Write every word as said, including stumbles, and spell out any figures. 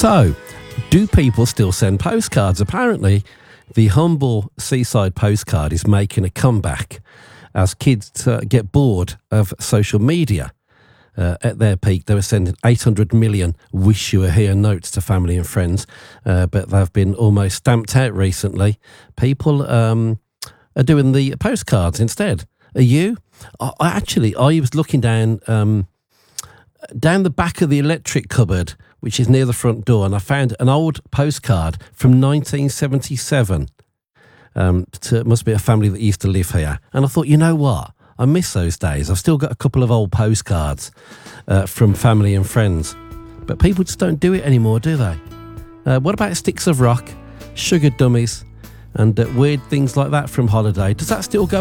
So, do people still send postcards? Apparently, the humble seaside postcard is making a comeback as kids uh, get bored of social media. Uh, at their peak, they were sending eight hundred million wish you were here notes to family and friends, uh, but they've been almost stamped out recently. People um, are doing the postcards instead. Are you? I, I actually, I was looking down um, down the back of the electric cupboard, which is near the front door, and I found an old postcard from nineteen seventy-seven. Um, to, it must be a family that used to live here. And I thought, you know what? I miss those days. I've still got a couple of old postcards uh, from family and friends. But people just don't do it anymore, do they? Uh, what about sticks of rock, sugar dummies, and uh, weird things like that from holiday? Does that still go